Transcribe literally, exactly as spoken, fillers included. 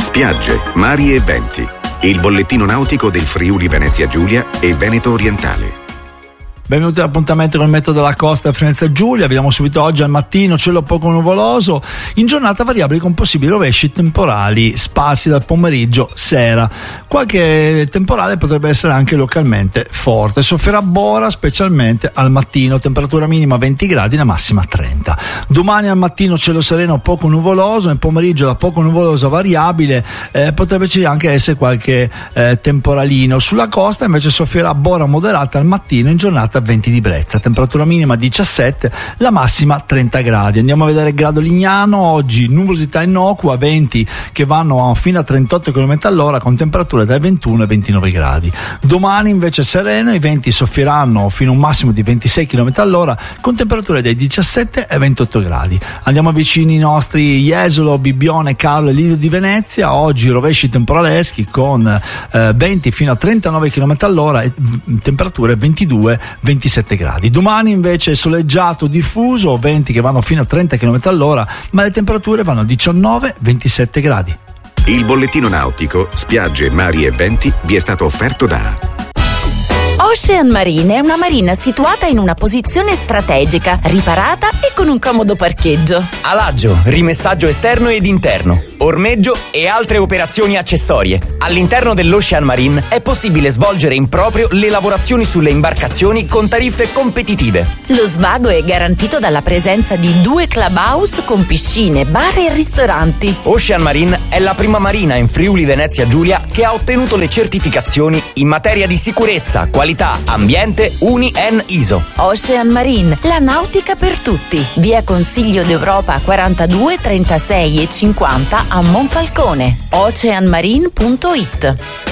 spiagge, mari e venti. Il bollettino nautico del Friuli Venezia Giulia e Veneto Orientale. Benvenuti all'appuntamento con il meteo della costa Venezia Giulia. Vediamo subito oggi al mattino cielo poco nuvoloso, in giornata variabili con possibili rovesci temporali sparsi dal pomeriggio sera. Qualche temporale potrebbe essere anche localmente forte. Soffierà Bora specialmente al mattino, temperatura minima venti gradi, la massima trenta. Domani al mattino cielo sereno poco nuvoloso, nel pomeriggio da poco nuvoloso a variabile, eh, potrebbe anche essere qualche eh, temporalino. Sulla costa invece soffierà Bora moderata al mattino, in giornata venti di brezza, temperatura minima diciassette, la massima trenta gradi. Andiamo a vedere il grado Lignano. Oggi nuvolosità innocua, venti che vanno fino a trentotto chilometri all'ora con temperature dai ventuno ai ventinove gradi. Domani invece sereno, i venti soffieranno fino a un massimo di ventisei chilometri all'ora con temperature dai diciassette ai ventotto gradi. Andiamo vicini i nostri Jesolo, Bibbione, Carlo e Lido di Venezia. Oggi rovesci temporaleschi con eh, venti fino a trentanove chilometri all'ora e temperature ventidue ventisette gradi. Domani invece soleggiato diffuso, venti che vanno fino a trenta chilometri all'ora, ma le temperature vanno a diciannove ventisette gradi. Il bollettino nautico, spiagge, mari e venti vi è stato offerto da Ocean Marine è una marina situata in una posizione strategica, riparata e con un comodo parcheggio. Alaggio, rimessaggio esterno ed interno, ormeggio e altre operazioni accessorie. All'interno dell'Ocean Marine è possibile svolgere in proprio le lavorazioni sulle imbarcazioni con tariffe competitive. Lo svago è garantito dalla presenza di due clubhouse con piscine, bar e ristoranti. Ocean Marine è la prima marina in Friuli Venezia Giulia che ha ottenuto le certificazioni in materia di sicurezza, qualità, ambiente U N I-E N I S O. Ocean Marine, la nautica per tutti. Via Consiglio d'Europa quarantadue, trentasei e cinquanta a Monfalcone. ocean marine punto it.